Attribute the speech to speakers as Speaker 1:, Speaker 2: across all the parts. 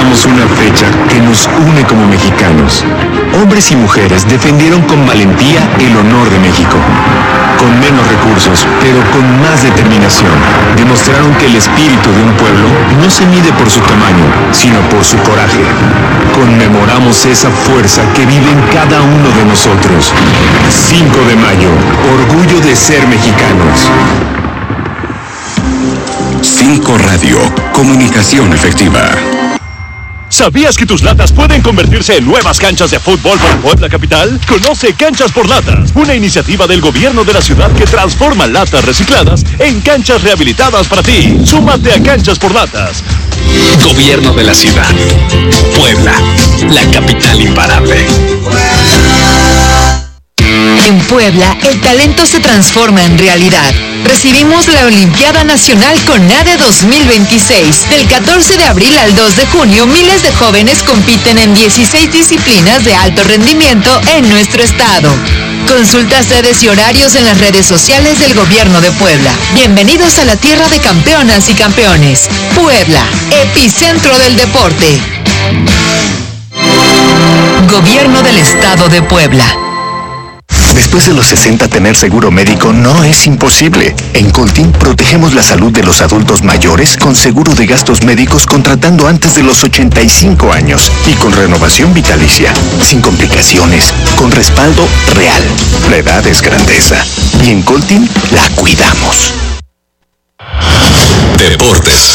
Speaker 1: celebramos una fecha que nos une como mexicanos. Hombres y mujeres defendieron con valentía el honor de México. Con menos recursos, pero con más determinación, demostraron que el espíritu de un pueblo no se mide por su tamaño, sino por su coraje. Conmemoramos esa fuerza que vive en cada uno de nosotros. 5 de mayo, orgullo de ser mexicanos.
Speaker 2: 5 Radio, comunicación efectiva.
Speaker 3: ¿Sabías que tus latas pueden convertirse en nuevas canchas de fútbol para Puebla Capital? Conoce Canchas por Latas, una iniciativa del gobierno de la ciudad que transforma latas recicladas en canchas rehabilitadas para ti. Súmate a Canchas por Latas.
Speaker 2: Gobierno de la ciudad. Puebla, la capital imparable.
Speaker 4: En Puebla, el talento se transforma en realidad. Recibimos la Olimpiada Nacional CONADE 2026. Del 14 de abril al 2 de junio, miles de jóvenes compiten en 16 disciplinas de alto rendimiento en nuestro estado. Consulta sedes y horarios en las redes sociales del Gobierno de Puebla. Bienvenidos a la tierra de campeonas y campeones. Puebla, epicentro del deporte. Gobierno del Estado de Puebla.
Speaker 5: Después de los 60, tener seguro médico no es imposible. En Coltin protegemos la salud de los adultos mayores con seguro de gastos médicos contratando antes de los 85 años y con renovación vitalicia, sin complicaciones, con respaldo real. La edad es grandeza y en Coltin la cuidamos.
Speaker 2: Deportes.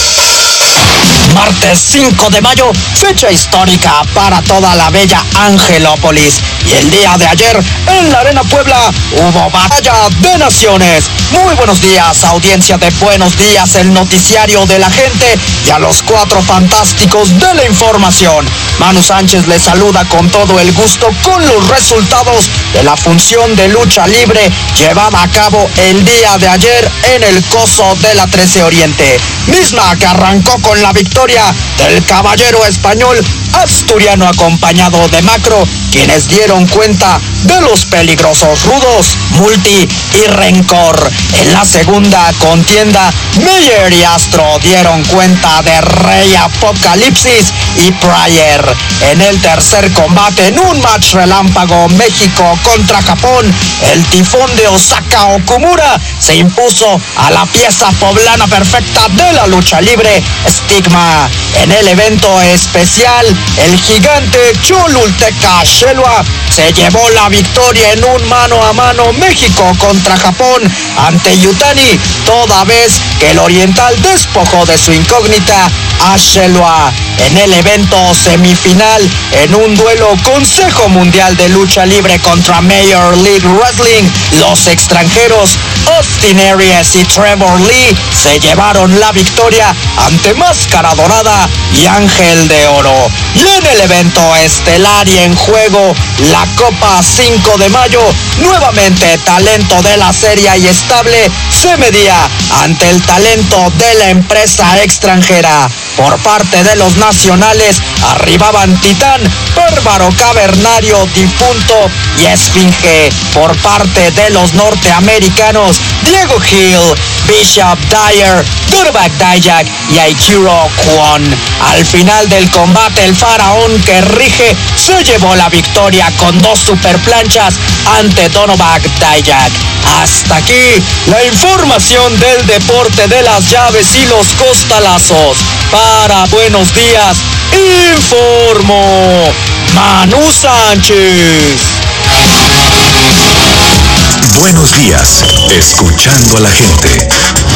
Speaker 6: Martes 5 de mayo, fecha histórica para toda la bella Angelópolis. Y el día de ayer, en la Arena Puebla, hubo batalla de naciones. Muy buenos días, audiencia de Buenos Días, el noticiario de la gente, y a los 4 fantásticos de la información. Manu Sánchez les saluda con todo el gusto con los resultados de la función de lucha libre llevada a cabo el día de ayer en el Coso de la 13 Oriente. Misma que arrancó con la victoria del caballero español asturiano acompañado de Macro, quienes dieron cuenta de los peligrosos Rudos, Multi y Rencor. En la segunda contienda, Meyer y Astro dieron cuenta de Rey Apocalipsis y Pryor. En el tercer combate, en un match relámpago México contra Japón, el tifón de Osaka Okumura se impuso a la pieza poblana perfecta de la lucha libre, Stigma. En el evento especial, el gigante Cholulteca Shelua se llevó la victoria en un mano a mano México contra Japón ante Yutani, toda vez que el oriental despojó de su incógnita a Shelua. En el evento semifinal, en un duelo Consejo Mundial de Lucha Libre contra Major League Wrestling, los extranjeros Austin Aries y Trevor Lee se llevaron la victoria ante Máscara Dorada y Ángel de Oro. Y en el evento estelar y en juego, la Copa 5 de mayo, nuevamente talento de la serie y estable se medía ante el talento de la empresa extranjera. Por parte de los nacionales arribaban Titán, Bárbaro Cavernario, Difunto y Esfinge. Por parte de los norteamericanos, Diego Hill, Bishop Dyer, Durback Dijak y Aikiro Kwon. Al final del combate, el faraón que rige se llevó la victoria con 2 superplanchas ante Donovac Dijak. Hasta aquí la información del deporte de las llaves y los costalazos. Para Buenos Días, informó Manu Sánchez.
Speaker 2: Buenos días, escuchando a la gente.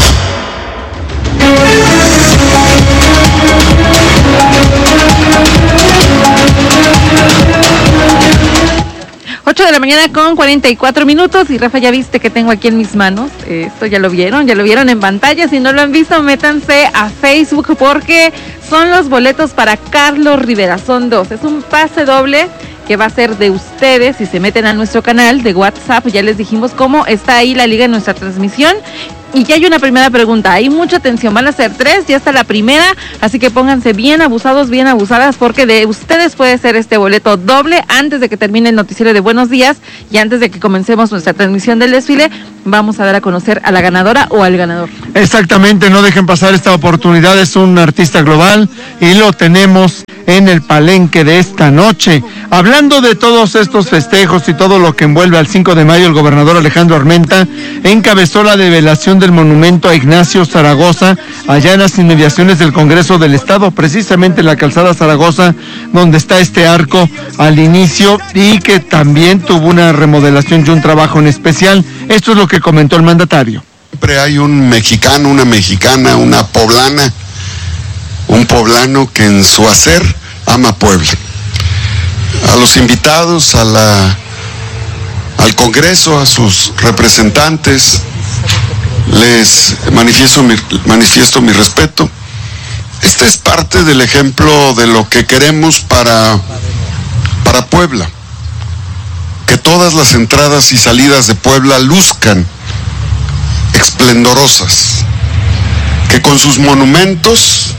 Speaker 7: De la mañana con 44 minutos y Rafa, ya viste que tengo aquí en mis manos, esto ya lo vieron en pantalla. Si no lo han visto, métanse a Facebook porque son los boletos para Carlos Rivera, son 2, es un pase doble que va a ser de ustedes. Si se meten a nuestro canal de WhatsApp, ya les dijimos cómo está ahí la liga en nuestra transmisión. Y ya hay una primera pregunta, hay mucha atención, van a ser 3, ya está la primera, así que pónganse bien abusados, bien abusadas, porque de ustedes puede ser este boleto doble antes de que termine el noticiero de Buenos Días y antes de que comencemos nuestra transmisión del desfile. vamos a dar a conocer a la ganadora o al ganador.
Speaker 8: Exactamente, no dejen pasar esta oportunidad, es un artista global y lo tenemos en el palenque de esta noche. Hablando de todos estos festejos y todo lo que envuelve al 5 de mayo, el gobernador Alejandro Armenta encabezó la develación del monumento a Ignacio Zaragoza allá en las inmediaciones del Congreso del Estado, precisamente en la calzada Zaragoza, donde está este arco al inicio y que también tuvo una remodelación y un trabajo en especial. Esto es lo que comentó el mandatario.
Speaker 9: Siempre hay un mexicano, una mexicana, una poblana, un poblano que en su hacer ama Puebla. A los invitados, al Congreso, a sus representantes, les manifiesto mi respeto. Este es parte del ejemplo de lo que queremos para Puebla. Que todas las entradas y salidas de Puebla luzcan esplendorosas, que con sus monumentos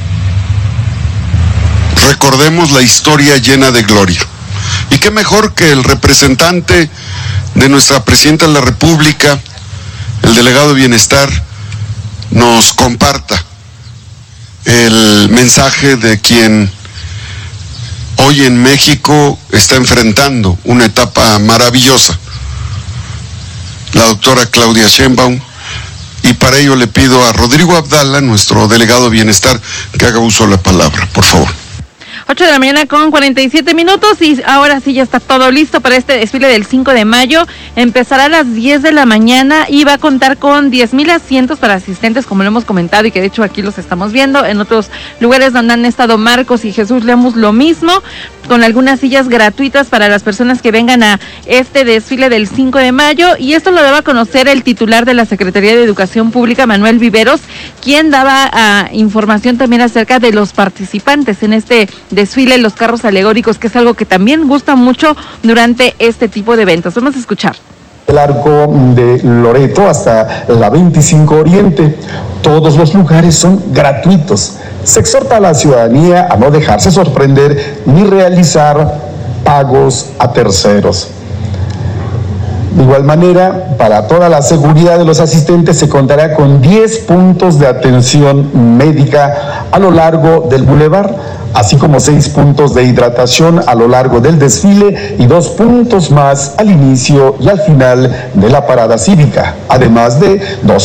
Speaker 9: recordemos la historia llena de gloria. Y qué mejor que el representante de nuestra Presidenta de la República, el delegado de Bienestar, nos comparta el mensaje de quien hoy en México está enfrentando una etapa maravillosa, la doctora Claudia Sheinbaum, y para ello le pido a Rodrigo Abdala, nuestro delegado de Bienestar, que haga uso de la palabra, por favor.
Speaker 7: 8 de la mañana con 47 minutos y ahora sí ya está todo listo para este desfile del 5 de mayo. Empezará a las 10 de la mañana y va a contar con 10,000 asientos para asistentes, como lo hemos comentado y que de hecho aquí los estamos viendo. En otros lugares donde han estado Marcos y Jesús Lemus lo mismo, con algunas sillas gratuitas para las personas que vengan a este desfile del 5 de mayo. Y esto lo daba a conocer el titular de la Secretaría de Educación Pública, Manuel Viveros, quien daba información también acerca de los participantes en este desfile, los carros alegóricos, que es algo que también gusta mucho durante este tipo de eventos. Vamos a escuchar.
Speaker 10: El arco de Loreto hasta la 25 Oriente. Todos los lugares son gratuitos. Se exhorta a la ciudadanía a no dejarse sorprender ni realizar pagos a terceros. De igual manera, para toda la seguridad de los asistentes se contará con 10 puntos de atención médica a lo largo del bulevar, así como 6 puntos de hidratación a lo largo del desfile y 2 puntos más al inicio y al final de la parada cívica, además de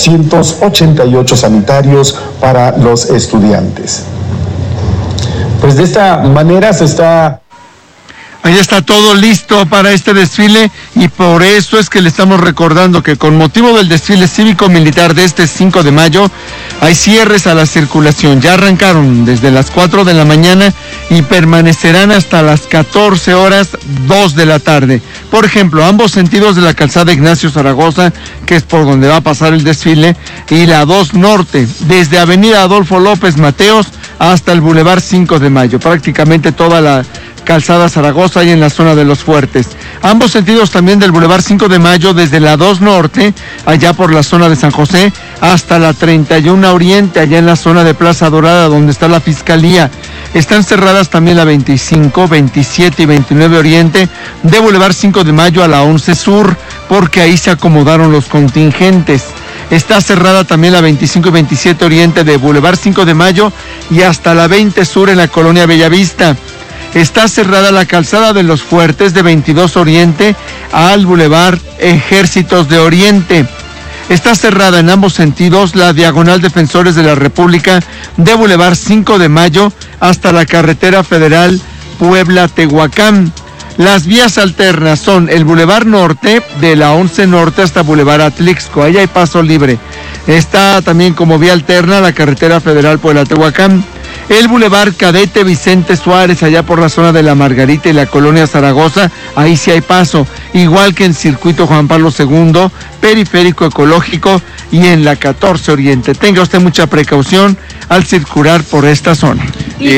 Speaker 10: 288 sanitarios para los estudiantes. Pues de esta manera se está...
Speaker 8: Ahí está todo listo para este desfile y por eso es que le estamos recordando que con motivo del desfile cívico-militar de este 5 de mayo hay cierres a la circulación. Ya arrancaron desde las 4 de la mañana y permanecerán hasta las 14 horas 2 de la tarde. Por ejemplo, ambos sentidos de la calzada Ignacio Zaragoza, que es por donde va a pasar el desfile, y la 2 Norte, desde Avenida Adolfo López Mateos hasta el Boulevard 5 de Mayo. Prácticamente toda la calzada Zaragoza y en la zona de Los Fuertes. Ambos sentidos también del Boulevard 5 de Mayo, desde la 2 Norte, allá por la zona de San José, hasta la 31 Oriente, allá en la zona de Plaza Dorada, donde está la Fiscalía. Están cerradas también la 25, 27 y 29 Oriente, de Boulevard 5 de Mayo a la 11 Sur, porque ahí se acomodaron los contingentes. Está cerrada también la 25 y 27 Oriente de Boulevard 5 de Mayo y hasta la 20 Sur en la colonia Bellavista. Está cerrada la calzada de Los Fuertes de 22 Oriente al Boulevard Ejércitos de Oriente. Está cerrada en ambos sentidos la diagonal Defensores de la República de Boulevard 5 de Mayo hasta la carretera federal Puebla-Tehuacán. Las vías alternas son el Boulevard Norte de la 11 Norte hasta Boulevard Atlixco, ahí hay paso libre. Está también como vía alterna la carretera federal Puebla-Tehuacán. El Boulevard Cadete Vicente Suárez, allá por la zona de la Margarita y la colonia Zaragoza, ahí sí hay paso, igual que en Circuito Juan Pablo II, Periférico Ecológico y en la 14 Oriente. Tenga usted mucha precaución al circular por esta zona.
Speaker 7: Y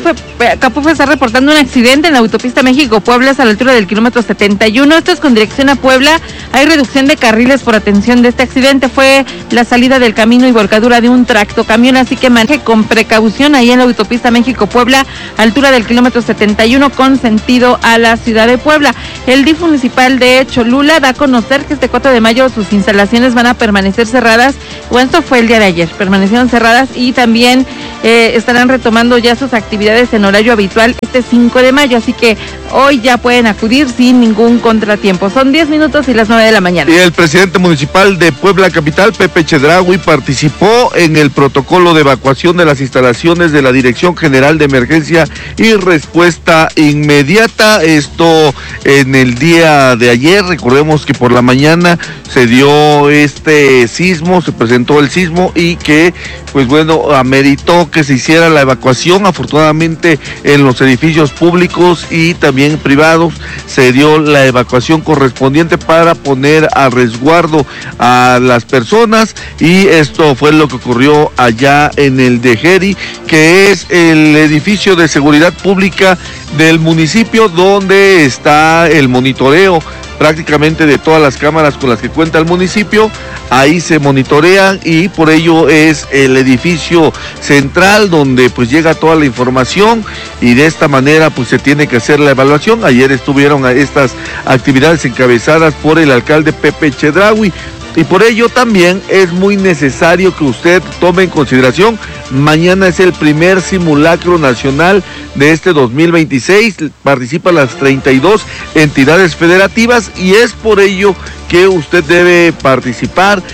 Speaker 7: Capufe está reportando un accidente en la autopista México-Puebla a la altura del kilómetro 71. Esto es con dirección a Puebla. Hay reducción de carriles por atención de este accidente. Fue la salida del camino y volcadura de un tractocamión, así que maneje con precaución ahí en la autopista México-Puebla, altura del kilómetro 71 con sentido a la ciudad de Puebla. El DIF municipal de Cholula da a conocer que este 4 de mayo sus instalaciones van a permanecer cerradas. Bueno, esto fue el día de ayer, permanecieron cerradas y también estarán retomando ya sus actividades en horario habitual este 5 de mayo, así que hoy ya pueden acudir sin ningún contratiempo. Son 10 minutos y las 9 de la mañana.
Speaker 11: Y el presidente municipal de Puebla Capital, Pepe Chedraui, participó en el protocolo de evacuación de las instalaciones de la Dirección General de Emergencia y Respuesta Inmediata. Esto en el día de ayer. Recordemos que por la mañana se dio este sismo, se presentó el sismo y que, pues bueno, ameritó que se hiciera la evacuación. Afortunadamente en los edificios públicos y también privados se dio la evacuación correspondiente para poner a resguardo a las personas, y esto fue lo que ocurrió allá en el Dejeri, que es el edificio de seguridad pública del municipio donde está el monitoreo prácticamente de todas las cámaras con las que cuenta el municipio. Ahí se monitorean y por ello es el edificio central donde pues llega toda la información, y de esta manera pues se tiene que hacer la evaluación. Ayer estuvieron estas actividades encabezadas por el alcalde Pepe Chedraui. Y por ello también es muy necesario que usted tome en consideración, mañana es el primer simulacro nacional de este 2026, participan las 32 entidades federativas, y es por ello que usted debe participar,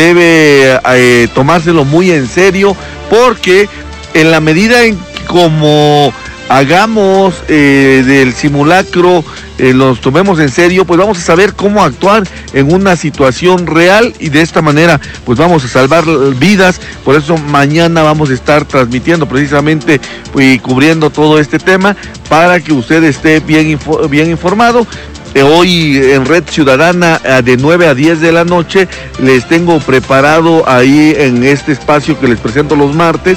Speaker 11: debe tomárselo muy en serio, porque en la medida en como hagamos del simulacro, los tomemos en serio, pues vamos a saber cómo actuar en una situación real, y de esta manera pues vamos a salvar vidas. Por eso mañana vamos a estar transmitiendo precisamente y cubriendo todo este tema para que usted esté bien informado. Hoy en Red Ciudadana de 9 a 10 de la noche les tengo preparado ahí en este espacio que les presento los martes,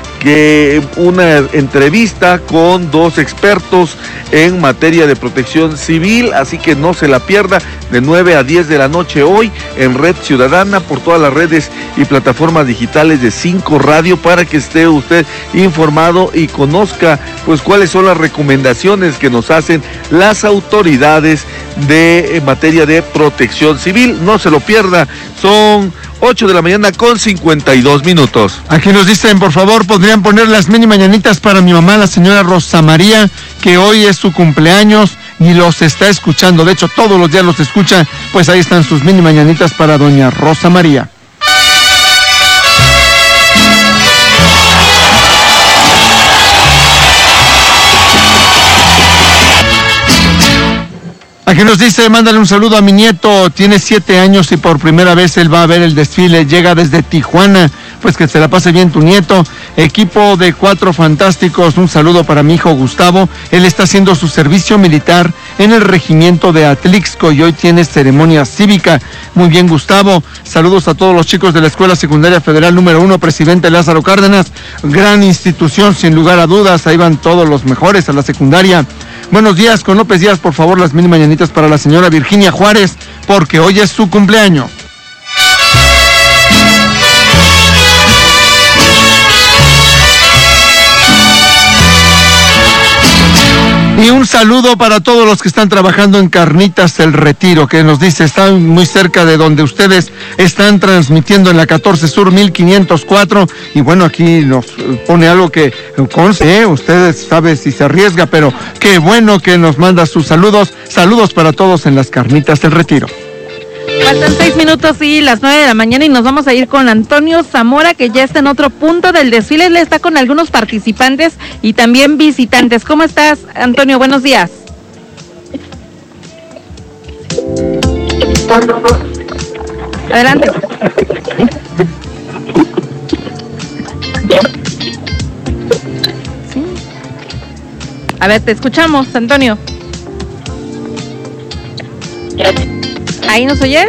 Speaker 11: que una entrevista con 2 expertos en materia de protección civil, así que no se la pierda, de 9 a 10 de la noche hoy en Red Ciudadana, por todas las redes y plataformas digitales de 5 Radio, para que esté usted informado y conozca pues cuáles son las recomendaciones que nos hacen las autoridades de en materia de protección civil. No se lo pierda, son 8 de la mañana con 52 minutos.
Speaker 8: Aquí nos dicen, por favor, podrían poner las mini mañanitas para mi mamá, la señora Rosa María, que hoy es su cumpleaños y los está escuchando. De hecho, todos los días los escucha. Pues ahí están sus mini mañanitas para doña Rosa María. Aquí nos dice, mándale un saludo a mi nieto, tiene 7 años y por primera vez él va a ver el desfile, llega desde Tijuana, pues que se la pase bien tu nieto. Equipo de 4 fantásticos, un saludo para mi hijo Gustavo, él está haciendo su servicio militar en el regimiento de Atlixco y hoy tiene ceremonia cívica. Muy bien, Gustavo, saludos a todos los chicos de la Escuela Secundaria Federal número 1, Presidente Lázaro Cárdenas, gran institución sin lugar a dudas, ahí van todos los mejores a la secundaria. Buenos días, con López Díaz, por favor, las mini mañanitas para la señora Virginia Juárez, porque hoy es su cumpleaños. Y un saludo para todos los que están trabajando en Carnitas El Retiro, que nos dice, están muy cerca de donde ustedes están transmitiendo en la 14 Sur 1504. Y bueno, aquí nos pone algo que conste, ustedes saben si se arriesga, pero qué bueno que nos manda sus saludos. Saludos para todos en las Carnitas El Retiro.
Speaker 7: Faltan 6 minutos y las 9 de la mañana y nos vamos a ir con Antonio Zamora, que ya está en otro punto del desfile. Él está con algunos participantes y también visitantes. ¿Cómo estás, Antonio? Buenos días. Adelante. ¿Sí? A ver, te escuchamos, Antonio. ¿Ahí nos oyes?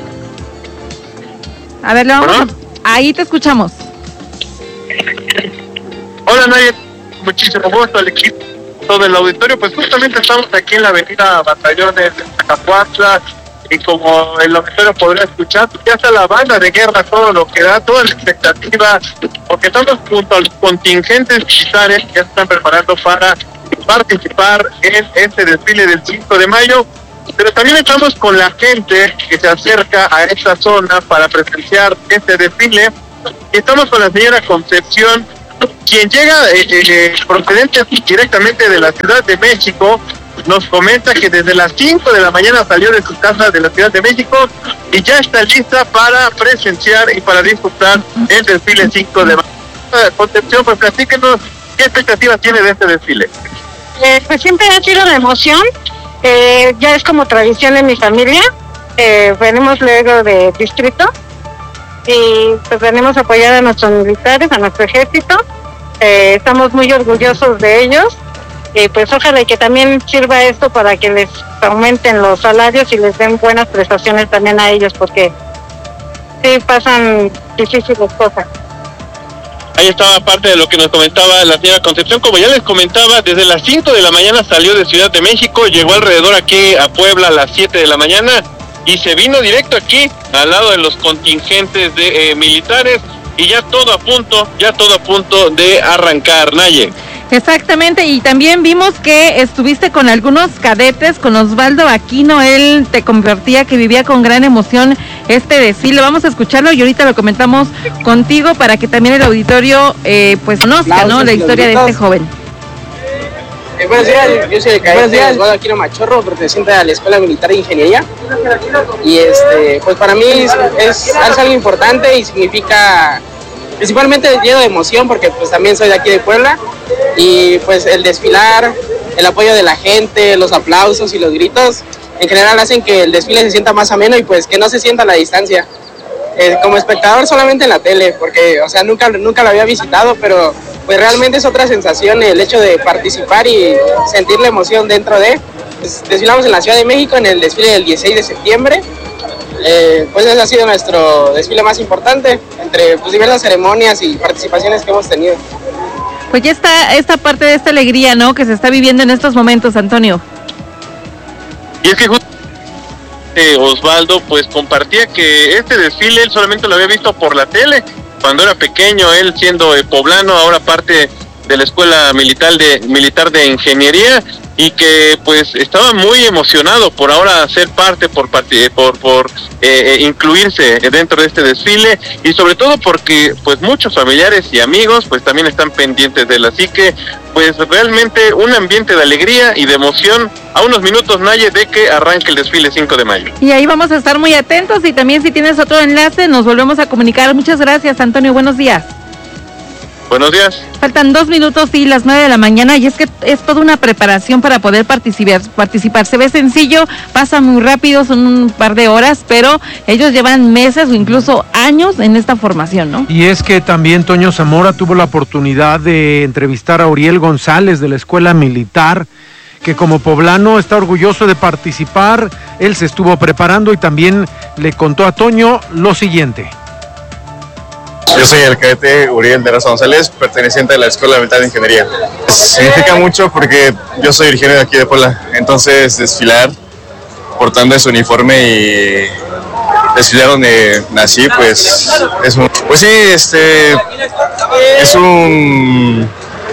Speaker 7: A ver, ahí te escuchamos.
Speaker 12: Hola, Naye. muchísimo gusto al equipo, todo el auditorio. Pues justamente estamos aquí en la avenida Batallones de Zacapuatla, y como el auditorio podrá escuchar, ya está la banda de guerra, todo lo que da, toda la expectativa, porque estamos junto a los contingentes militares que ya se están preparando para participar en este desfile del 5 de mayo, pero también estamos con la gente que se acerca a esta zona para presenciar este desfile, y estamos con la señora Concepción, quien llega procedente directamente de la Ciudad de México. Nos comenta que desde las 5 de la mañana salió de su casa de la Ciudad de México y ya está lista para presenciar y para disfrutar el desfile 5 de mayo. Concepción, pues platíquenos, ¿qué expectativas tiene de este desfile?
Speaker 13: Pues siempre ha sido una emoción, ya es como tradición en mi familia, venimos luego de distrito y pues venimos a apoyar a nuestros militares, a nuestro ejército, estamos muy orgullosos de ellos. Pues ojalá que también sirva esto para que les aumenten los salarios y les den buenas prestaciones también a ellos, porque sí pasan difíciles cosas.
Speaker 12: Ahí estaba parte de lo que nos comentaba la señora Concepción. Como ya les comentaba, desde las 5 de la mañana salió de Ciudad de México, llegó alrededor aquí a Puebla a las 7 de la mañana y se vino directo aquí al lado de los contingentes de militares, y ya todo a punto de arrancar, Naye.
Speaker 7: Exactamente, y también vimos que estuviste con algunos cadetes, con Osvaldo Aquino, él te compartía que vivía con gran emoción este desfile. Vamos a escucharlo y ahorita lo comentamos contigo para que también el auditorio pues conozca, ¿no?, la historia de este joven.
Speaker 14: Buenos días, yo soy el cadete Osvaldo Aquino Machorro, perteneciente a la Escuela Militar de Ingeniería, y pues para mí es algo importante y significa principalmente lleno de emoción, porque pues también soy de aquí de Puebla, y pues el desfilar, el apoyo de la gente, los aplausos y los gritos en general hacen que el desfile se sienta más ameno y pues que no se sienta a la distancia. Como espectador solamente en la tele, porque o sea nunca lo había visitado, pero pues realmente es otra sensación el hecho de participar y sentir la emoción dentro de. Pues, desfilamos en la Ciudad de México en el desfile del 16 de septiembre. Pues ese ha sido nuestro desfile más importante entre pues diversas ceremonias y participaciones que hemos tenido.
Speaker 7: Pues ya está esta parte de esta alegría, ¿no?, que se está viviendo en estos momentos, Antonio.
Speaker 12: Y es que Osvaldo pues compartía que este desfile él solamente lo había visto por la tele cuando era pequeño, él siendo poblano, ahora parte de la Escuela Militar de Ingeniería, y que pues estaba muy emocionado por ahora ser parte, por incluirse dentro de este desfile, y sobre todo porque pues muchos familiares y amigos pues también están pendientes de él, así que pues realmente un ambiente de alegría y de emoción a unos minutos, Naye, de que arranque el desfile 5 de mayo.
Speaker 7: Y ahí vamos a estar muy atentos, y también si tienes otro enlace nos volvemos a comunicar. Muchas gracias, Antonio, buenos días.
Speaker 12: Buenos días.
Speaker 7: Faltan 2 minutos y las 9 de la mañana, y es que es toda una preparación para poder participar. Se ve sencillo, pasa muy rápido, son un par de horas, pero ellos llevan meses o incluso años en esta formación, ¿no?
Speaker 15: Y es que también Toño Zamora tuvo la oportunidad de entrevistar a Uriel González de la Escuela Militar, que como poblano está orgulloso de participar. Él se estuvo preparando y también le contó a Toño lo siguiente.
Speaker 16: Yo soy el cadete Uriel de Rosa González, perteneciente a la Escuela Militar de Ingeniería. Significa mucho porque yo soy originario de aquí de Puebla, entonces desfilar portando ese uniforme y desfilar donde nací, pues es un... Pues sí, es un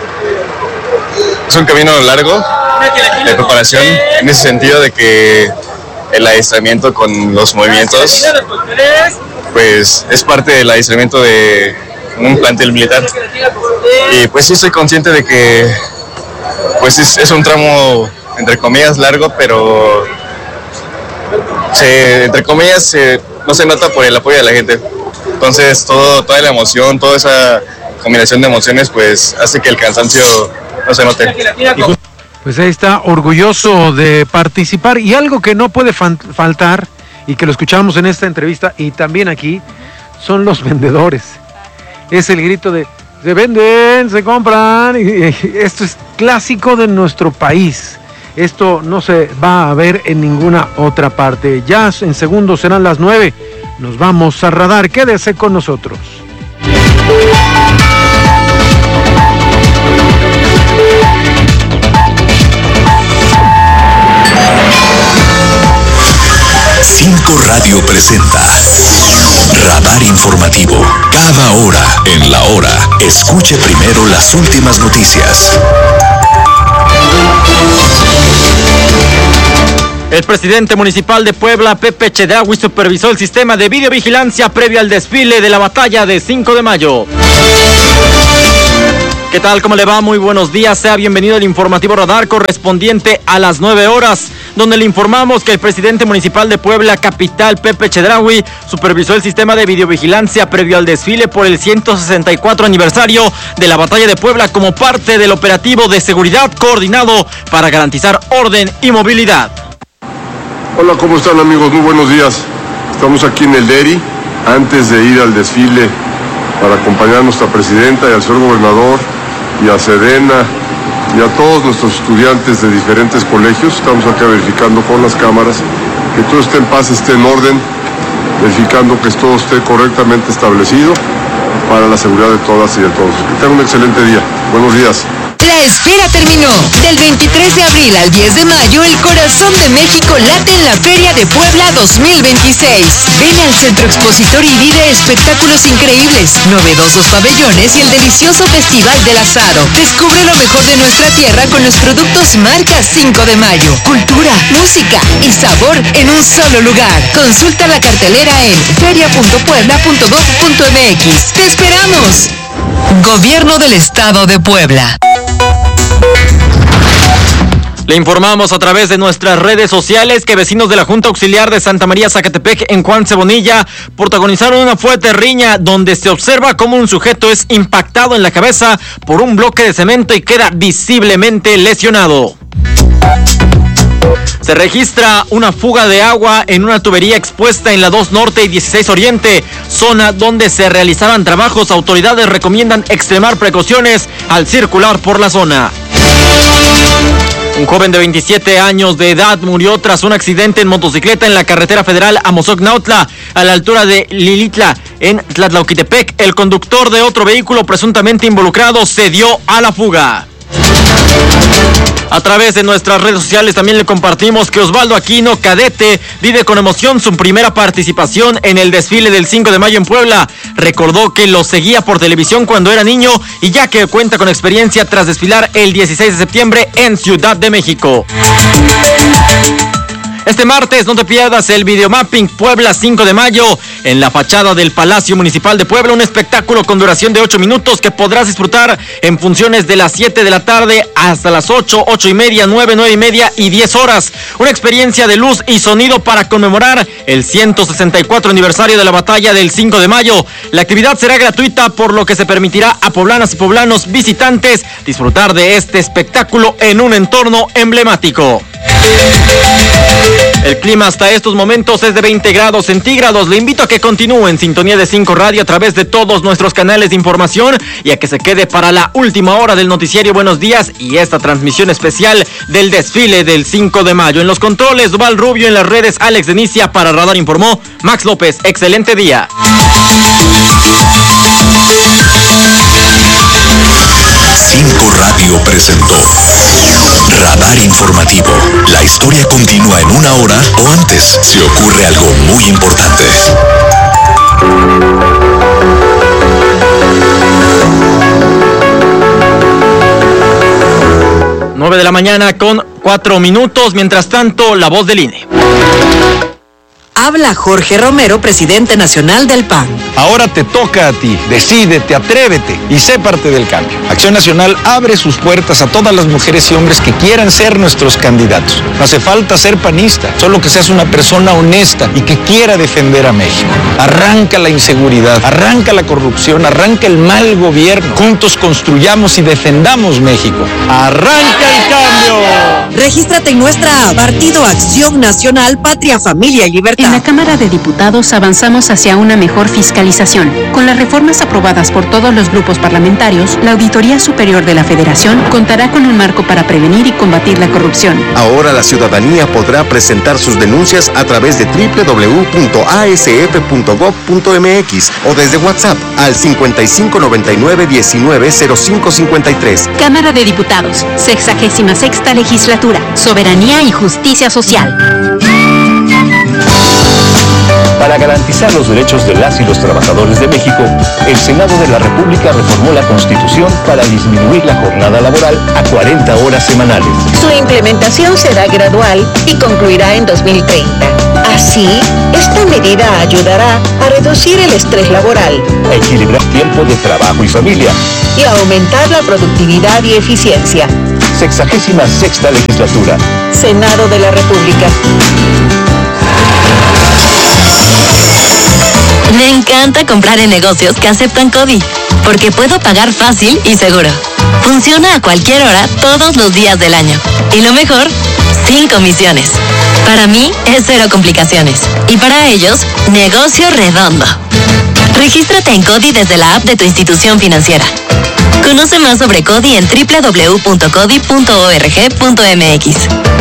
Speaker 16: camino largo de preparación, en ese sentido de que el adiestramiento con los movimientos pues es parte del adiestramiento de un plantel militar, y pues sí estoy consciente de que pues es un tramo entre comillas largo, pero entre comillas no se nota por el apoyo de la gente, entonces toda la emoción, toda esa combinación de emociones pues hace que el cansancio no se note.
Speaker 15: Pues ahí está, orgulloso de participar, y algo que no puede faltar y que lo escuchamos en esta entrevista y también aquí, son los vendedores. Es el grito de se venden, se compran, y esto es clásico de nuestro país. Esto no se va a ver en ninguna otra parte. Ya en segundos serán las 9. Nos vamos a Radar. Quédese con nosotros.
Speaker 2: 5 Radio presenta Radar Informativo. Cada hora, en la hora, escuche primero las últimas noticias.
Speaker 17: El presidente municipal de Puebla, Pepe Chedraui, supervisó el sistema de videovigilancia previo al desfile de la batalla de 5 de mayo. ¿Qué tal? ¿Cómo le va? Muy buenos días. Sea bienvenido al informativo Radar correspondiente a las 9 horas, donde le informamos que el presidente municipal de Puebla capital, Pepe Chedraui, supervisó el sistema de videovigilancia previo al desfile por el 164 aniversario de la batalla de Puebla como parte del operativo de seguridad coordinado para garantizar orden y movilidad.
Speaker 18: Hola, ¿cómo están, amigos? Muy buenos días. Estamos aquí en el DERI, antes de ir al desfile para acompañar a nuestra presidenta y al señor gobernador y a Sedena y a todos nuestros estudiantes de diferentes colegios. Estamos acá verificando con las cámaras que todo esté en paz, esté en orden, verificando que todo esté correctamente establecido para la seguridad de todas y de todos. Que tengan un excelente día. Buenos días.
Speaker 4: La espera terminó. Del 23 de abril al 10 de mayo, el corazón de México late en la Feria de Puebla 2026. Ven al Centro Expositor y vive espectáculos increíbles, novedosos pabellones y el delicioso Festival del Asado. Descubre lo mejor de nuestra tierra con los productos marca 5 de mayo. Cultura, música y sabor en un solo lugar. Consulta la cartelera en feria.puebla.gov.mx. ¡Te esperamos! Gobierno del Estado de Puebla.
Speaker 17: Le informamos a través de nuestras redes sociales que vecinos de la Junta Auxiliar de Santa María Zacatepec en Juan Cebonilla protagonizaron una fuerte riña donde se observa cómo un sujeto es impactado en la cabeza por un bloque de cemento y queda visiblemente lesionado. Se registra una fuga de agua en una tubería expuesta en la 2 Norte y 16 Oriente, zona donde se realizaban trabajos. Autoridades recomiendan extremar precauciones al circular por la zona. Un joven de 27 años de edad murió tras un accidente en motocicleta en la carretera federal Amozoc-Nautla, a la altura de Lilitla, en Tlatlauquitepec. El conductor de otro vehículo presuntamente involucrado se dio a la fuga. A través de nuestras redes sociales también le compartimos que Osvaldo Aquino, cadete, vive con emoción su primera participación en el desfile del 5 de mayo en Puebla. Recordó que lo seguía por televisión cuando era niño y ya que cuenta con experiencia tras desfilar el 16 de septiembre en Ciudad de México. Este martes no te pierdas el videomapping Puebla 5 de mayo en la fachada del Palacio Municipal de Puebla, un espectáculo con duración de 8 minutos que podrás disfrutar en funciones de las 7 de la tarde hasta las 8, 8 y media, 9, 9 y media y 10 horas. Una experiencia de luz y sonido para conmemorar el 164 aniversario de la batalla del 5 de mayo. La actividad será gratuita, por lo que se permitirá a poblanas y poblanos visitantes disfrutar de este espectáculo en un entorno emblemático. El clima hasta estos momentos es de 20 grados centígrados. Le invito a que continúe en sintonía de 5 Radio a través de todos nuestros canales de información y a que se quede para la última hora del noticiario Buenos Días y esta transmisión especial del desfile del 5 de mayo. En los controles, Duval Rubio, en las redes, Alex Denicia. Para Radar informó Max López. Excelente día.
Speaker 2: 5 Radio presentó Radar Informativo. La historia continúa en una hora o antes si ocurre algo muy importante.
Speaker 17: 9 de la mañana con 4 minutos. Mientras tanto, la voz del INE.
Speaker 19: Habla Jorge Romero, presidente nacional del PAN.
Speaker 20: Ahora te toca a ti. Decídete, atrévete y sé parte del cambio. Acción Nacional abre sus puertas a todas las mujeres y hombres que quieran ser nuestros candidatos. No hace falta ser panista, solo que seas una persona honesta y que quiera defender a México. Arranca la inseguridad, arranca la corrupción, arranca el mal gobierno. Juntos construyamos y defendamos México. ¡Arranca el cambio!
Speaker 19: Regístrate en nuestra app, Partido Acción Nacional, Patria, Familia y Libertad.
Speaker 21: En la Cámara de Diputados avanzamos hacia una mejor fiscalización. Con las reformas aprobadas por todos los grupos parlamentarios, la Auditoría Superior de la Federación contará con un marco para prevenir y combatir la corrupción.
Speaker 22: Ahora la ciudadanía podrá presentar sus denuncias a través de www.asf.gov.mx o desde WhatsApp al 5599-190553.
Speaker 21: Cámara de Diputados, 66ª Legislatura, Soberanía y Justicia Social.
Speaker 1: Para garantizar los derechos de las y los trabajadores de México, el Senado de la República reformó la Constitución para disminuir la jornada laboral a 40 horas semanales.
Speaker 3: Su implementación será gradual y concluirá en 2030. Así, esta medida ayudará a reducir el estrés laboral,
Speaker 1: a equilibrar tiempo de trabajo y familia
Speaker 3: y a aumentar la productividad y eficiencia.
Speaker 1: 66ª legislatura.
Speaker 3: Senado de la República.
Speaker 23: Me encanta comprar en negocios que aceptan CODI, porque puedo pagar fácil y seguro. Funciona a cualquier hora, todos los días del año. Y lo mejor, sin comisiones. Para mí es cero complicaciones. Y para ellos, negocio redondo. Regístrate en CODI desde la app de tu institución financiera. Conoce más sobre CODI en www.codi.org.mx.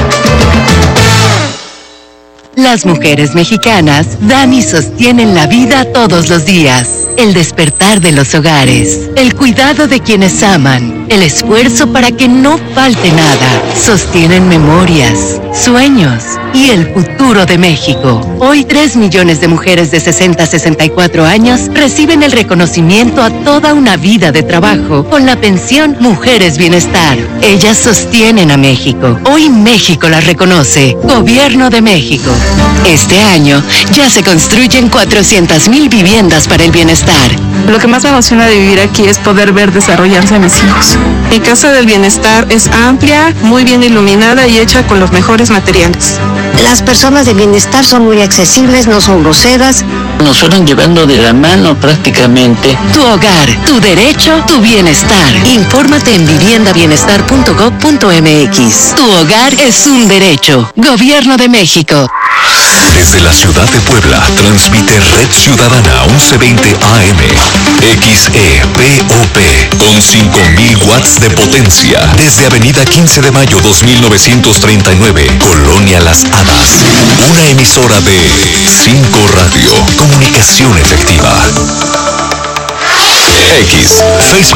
Speaker 24: Las mujeres mexicanas dan y sostienen la vida todos los días. El despertar de los hogares, el cuidado de quienes aman, el esfuerzo para que no falte nada. Sostienen memorias, sueños y el futuro de México. Hoy 3 millones de mujeres de 60 a 64 años reciben el reconocimiento a toda una vida de trabajo con la pensión Mujeres Bienestar. Ellas sostienen a México. Hoy México las reconoce. Gobierno de México. Este año ya se construyen 400,000 viviendas para el bienestar.
Speaker 25: Lo que más me emociona de vivir aquí es poder ver desarrollarse a mis hijos. Mi casa del bienestar es amplia, muy bien iluminada y hecha con los mejores materiales.
Speaker 26: Las personas de bienestar son muy accesibles, no son groseras.
Speaker 27: Nos fueron llevando de la mano prácticamente.
Speaker 24: Tu hogar, tu derecho, tu bienestar. Infórmate en viviendabienestar.gov.mx. Tu hogar es un derecho. Gobierno de México.
Speaker 2: Desde la ciudad de Puebla, transmite Red Ciudadana 1120 AM, XEPOP, con 5,000 watts de potencia, desde Avenida 15 de Mayo 2939, Colonia Las Hadas. Una emisora de 5 Radio, comunicación efectiva. X, Facebook.